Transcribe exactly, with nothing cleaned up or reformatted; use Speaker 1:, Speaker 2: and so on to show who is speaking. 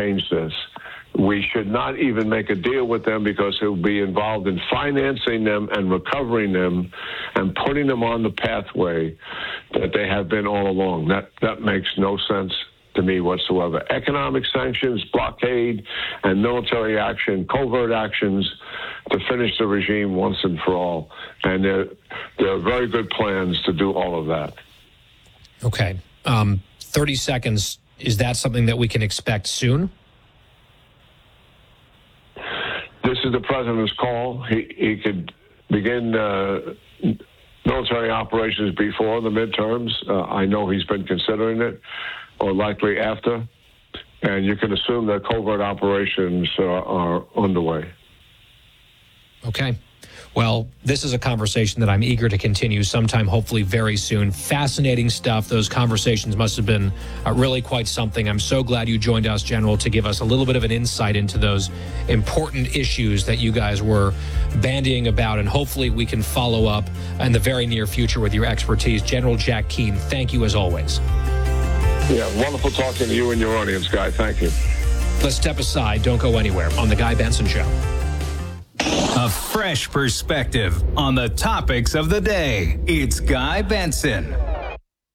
Speaker 1: change this. We should not even make a deal with them because it will be involved in financing them and recovering them and putting them on the pathway that they have been all along. That that makes no sense to me whatsoever. Economic sanctions, blockade, and military action, covert actions to finish the regime once and for all. And there, there are very good plans to do all of that.
Speaker 2: Okay. Um, thirty seconds. Is that something that we can expect soon?
Speaker 1: This is the president's call. He, he could begin uh, military operations before the midterms. Uh, I know he's been considering it, or likely after. And you can assume that covert operations uh, are underway.
Speaker 2: Okay. Well, this is a conversation that I'm eager to continue sometime, hopefully very soon. Fascinating stuff. Those conversations must have been uh, really quite something. I'm so glad you joined us, General, to give us a little bit of an insight into those important issues that you guys were bandying about, and hopefully we can follow up in the very near future with your expertise. General Jack Keane, thank you as always.
Speaker 1: Yeah, wonderful talking to you and your audience, Guy. Thank you.
Speaker 2: Let's step aside. Don't go anywhere on The Guy Benson Show.
Speaker 3: A fresh perspective on the topics of the day. It's Guy Benson.